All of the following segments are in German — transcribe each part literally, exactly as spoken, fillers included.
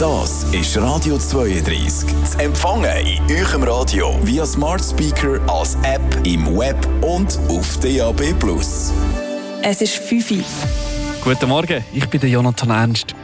Das ist Radio zweiunddreißig. Zu empfangen in eurem Radio via Smart Speaker, als App, im Web und auf D A B plus. Es ist fünf Uhr. Guten Morgen, ich bin der Jonathan Ernst.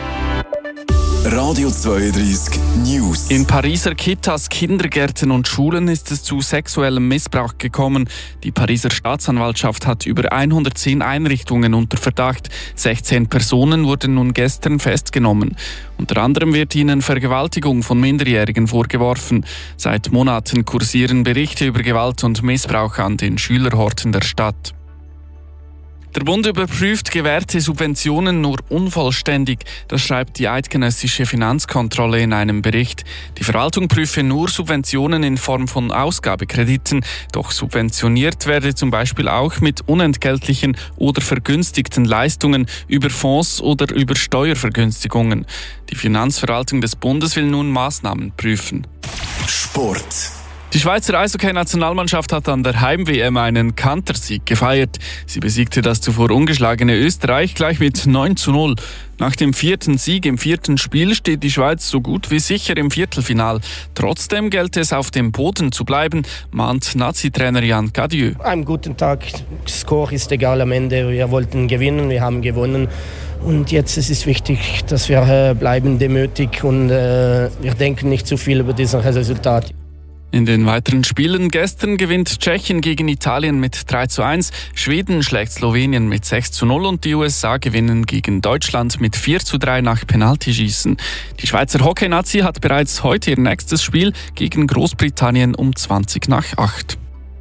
Radio zweiunddreißig News. In Pariser Kitas, Kindergärten und Schulen ist es zu sexuellem Missbrauch gekommen. Die Pariser Staatsanwaltschaft hat über hundertzehn Einrichtungen unter Verdacht. sechzehn Personen wurden nun gestern festgenommen. Unter anderem wird ihnen Vergewaltigung von Minderjährigen vorgeworfen. Seit Monaten kursieren Berichte über Gewalt und Missbrauch an den Schülerhorten der Stadt. Der Bund überprüft gewährte Subventionen nur unvollständig. Das schreibt die eidgenössische Finanzkontrolle in einem Bericht. Die Verwaltung prüfe nur Subventionen in Form von Ausgabekrediten. Doch subventioniert werde zum Beispiel auch mit unentgeltlichen oder vergünstigten Leistungen über Fonds oder über Steuervergünstigungen. Die Finanzverwaltung des Bundes will nun Maßnahmen prüfen. Sport. Die Schweizer Eishockey-Nationalmannschaft hat an der Heim-W M einen Kantersieg gefeiert. Sie besiegte das zuvor ungeschlagene Österreich gleich mit neun zu null. Nach dem vierten Sieg im vierten Spiel steht die Schweiz so gut wie sicher im Viertelfinal. Trotzdem gilt es, auf dem Boden zu bleiben, mahnt Nazi-Trainer Jan Cadieux. Einen guten Tag, Score ist egal am Ende. Wir wollten gewinnen, wir haben gewonnen. Und jetzt ist es wichtig, dass wir äh, bleiben demütig und äh, wir denken nicht zu viel über dieses Resultat. In den weiteren Spielen gestern gewinnt Tschechien gegen Italien mit drei zu eins, Schweden schlägt Slowenien mit sechs zu null und die U S A gewinnen gegen Deutschland mit vier zu drei nach Penaltyschießen. Die Schweizer Hockey-Nazi hat bereits heute ihr nächstes Spiel gegen Großbritannien um zwanzig nach acht.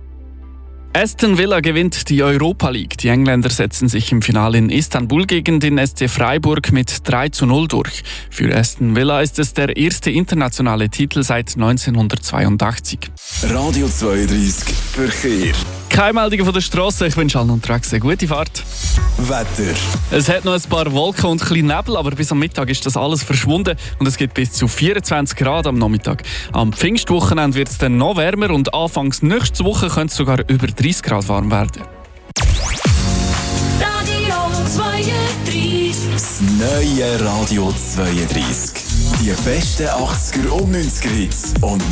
Aston Villa gewinnt die Europa League. Die Engländer setzen sich im Finale in Istanbul gegen den S C Freiburg mit drei zu null durch. Für Aston Villa ist es der erste internationale Titel seit neunzehnhundertzweiundachtzig. Radio zweiunddreißig Verkehr. Keine Meldungen von der Straße. Ich wünsche allen unterwegs eine gute Fahrt. Wetter. Es hat noch ein paar Wolken und ein bisschen Nebel, aber bis am Mittag ist das alles verschwunden und es gibt bis zu vierundzwanzig Grad am Nachmittag. Am Pfingstwochenende wird es dann noch wärmer und anfangs nächste Woche könnte es sogar über dreißig Grad warm werden. Radio zweiunddreißig. Das neue Radio zweiunddreißig. Die besten achtziger und neunziger Hits und